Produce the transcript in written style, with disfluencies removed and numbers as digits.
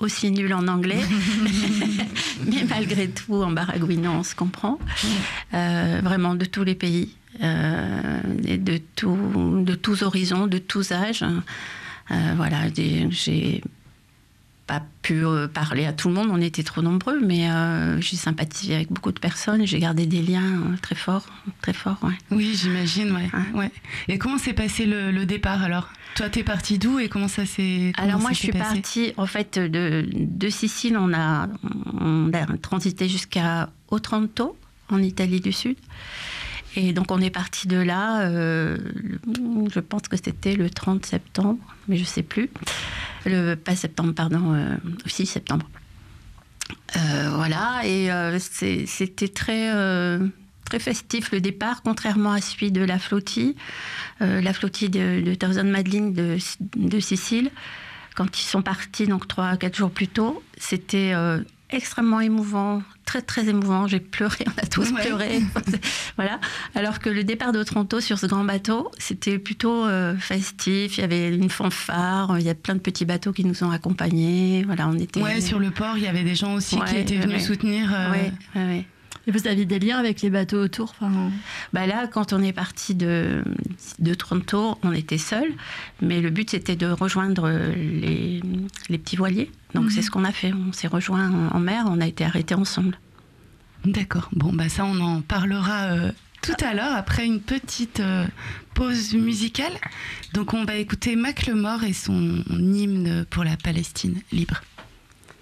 aussi nulle en anglais, mais malgré tout, en baragouinant, on se comprend. Vraiment de tous les pays, et de tous horizons, de tous âges. Voilà, j'ai pas pu parler à tout le monde, on était trop nombreux, mais j'ai sympathisé avec beaucoup de personnes, j'ai gardé des liens très forts, ouais. Oui, j'imagine, ouais. Et comment s'est passé le départ alors ? Toi, t'es partie d'où et comment ça s'est passé ? Alors moi, je suis partie, en fait, de Sicile, on a transité jusqu'à Otranto, en Italie du Sud. Et donc on est parti de là, je pense que c'était le 30 septembre, mais je ne sais plus. Pas septembre, pardon, 6 septembre. Voilà, et c'était très festif le départ, contrairement à celui de la flottille. La flottille de Thousand Madeleine de Sicile, quand ils sont partis, donc 3-4 jours plus tôt, c'était extrêmement émouvant, très très émouvant. J'ai pleuré, on a tous pleuré. Voilà. Alors que le départ d'Otranto sur ce grand bateau, c'était plutôt festif. Il y avait une fanfare, il y a plein de petits bateaux qui nous ont accompagnés. Voilà, on était. Ouais, sur le port, il y avait des gens aussi qui étaient venus soutenir. Ouais. Et vous aviez des liens avec les bateaux autour, Là, quand on est parti de Toronto, on était seuls, mais le but c'était de rejoindre les petits voiliers. Donc c'est ce qu'on a fait. On s'est rejoints en mer, on a été arrêtés ensemble. D'accord. Bon, ça on en parlera tout à l'heure après une petite pause musicale. Donc on va écouter Macklemore et son hymne pour la Palestine libre.